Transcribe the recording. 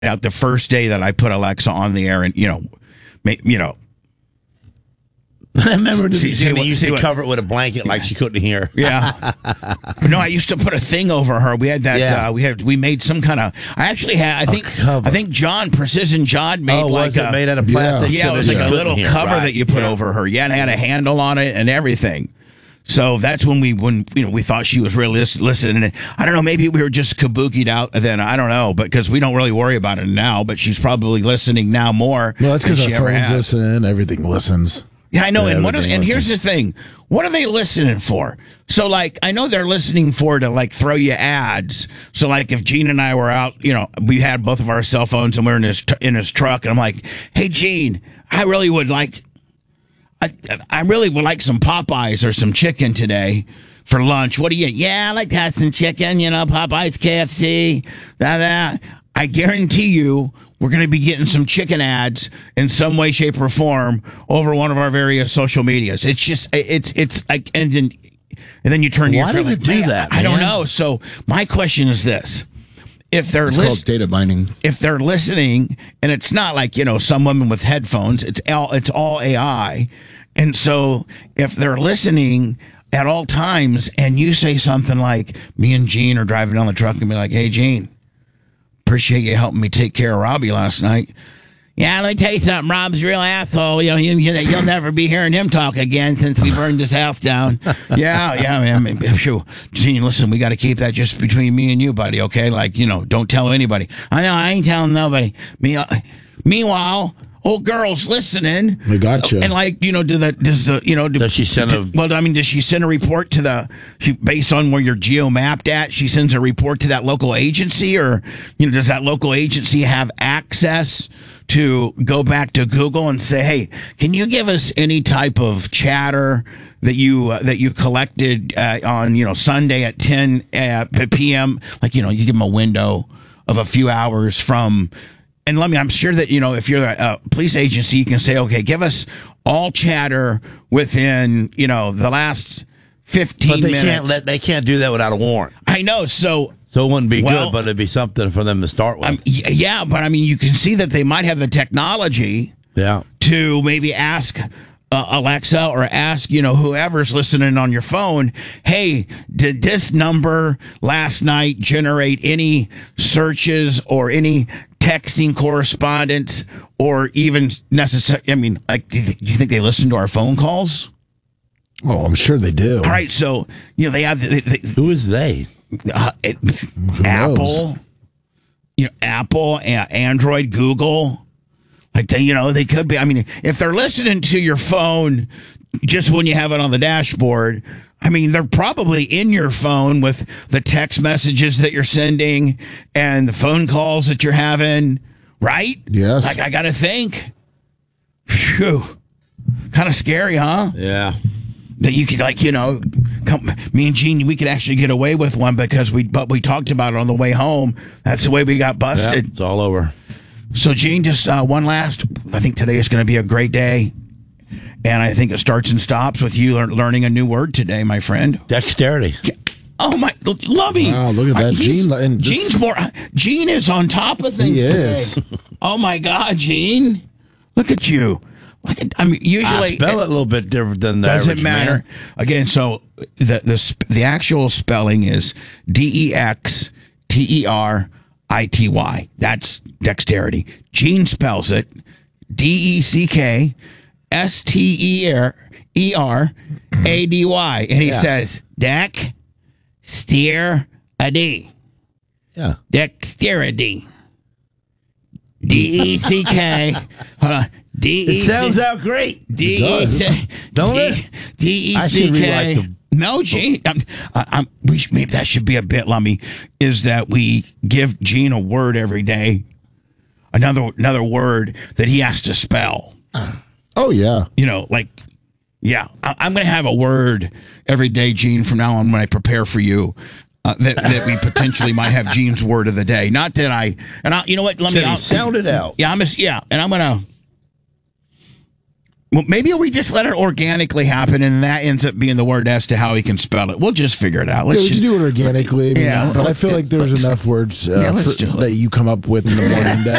out the first day that I put Alexa on the air, and I remember they used to what- cover it with a blanket like she couldn't hear. Yeah. But no, I used to put a thing over her. We had that. Yeah. We made some kind of. I actually had. I think Precision John made was it made out of plastic? Yeah, so it was that like you a little couldn't hear, cover right. that you put over her. Yeah, and it had a handle on it and everything. So that's when we thought she was really listening. I don't know, maybe we were just kabukied out then. I don't know, but because we don't really worry about it now, but she's probably listening now more. Well, that's than because she our ever phones has. listen, everything listens. Yeah, I know. Yeah, And here's the thing. What are they listening for? So, like, I know they're listening for to, like, throw you ads. So, like, if Gene and I were out, we had both of our cell phones and we're in his truck. And I'm like, hey, Gene, I really would like some Popeyes or some chicken today for lunch. What do you? Yeah, I like to have some chicken, Popeyes, KFC, that. I guarantee you we're going to be getting some chicken ads in some way, shape, or form over one of our various social medias. It's just, it's like, and then you turn to your Why friend does it do that, I don't man? know. So my question is this. If they're It's called data mining. if they're listening, and it's not like, some woman with headphones, it's all AI. And so if they're listening at all times and you say something like, me and Gene are driving down the truck and be like, hey, Gene, appreciate you helping me take care of Robbie last night. Yeah, let me tell you something. Rob's a real asshole. You'll never be hearing him talk again since we burned his house down. Yeah, man. Sure. Gene, listen, we got to keep that just between me and you, buddy, okay? Like, don't tell anybody. I know, I ain't telling nobody. Meanwhile, old girl's listening. We got you. And like, Does she send a... Well, I mean, does she send a report to based on where you're geo-mapped at, she sends a report to that local agency, or, does that local agency have access to go back to Google and say, hey, can you give us any type of chatter that you collected on, Sunday at 10 p.m.? Like, you give them a window of a few hours from... And I'm sure that, if you're a police agency, you can say, okay, give us all chatter within, the last 15 minutes. But they can't do that without a warrant. I know. So it wouldn't be good, but it'd be something for them to start with. Yeah, but I mean, you can see that they might have the technology to maybe ask Alexa or ask, whoever's listening on your phone, hey, did this number last night generate any searches or any texting correspondence or even necessary? I mean, like, do you think they listen to our phone calls? Oh, I'm sure they do. All right, so, they have... Who is they? Apple, Apple, Android, Google... Like they could be. I mean, if they're listening to your phone just when you have it on the dashboard, I mean, they're probably in your phone with the text messages that you're sending and the phone calls that you're having, right? Yes. Like, I got to think. Phew. Kind of scary, huh? Yeah. That you could, me and Gene, we could actually get away with one because we talked about it on the way home. That's the way we got busted. Yeah, it's all over. So, Gene, just one last. I think today is going to be a great day. And I think it starts and stops with you learning a new word today, my friend. Dexterity. Oh, my. Lovey. Wow, look at that. Gene is on top of things today. Oh, my God, Gene. Look at you. Usually. I spell it a little bit different than the doesn't average matter. man. Again, so the actual spelling is DEXTERITY. That's dexterity. Gene spells it DECKSTERADY. And he says dexterity. Yeah. Dexterity. DECK. Hold on. It sounds out great. Don't it? I should rewrite DECK. No, Gene. Maybe that should be a bit, Lummy. Is that we give Gene a word every day, another word that he has to spell. Oh yeah. I'm going to have a word every day, Gene, from now on when I prepare for you. That we potentially might have Gene's word of the day. Not that you know what? Let me sound it out. Yeah, and I'm gonna. Well, maybe we just let it organically happen, and that ends up being the word as to how he can spell it. We'll just figure it out. We can do it organically. But I feel like there's enough words let's do it. that you come up with in the morning that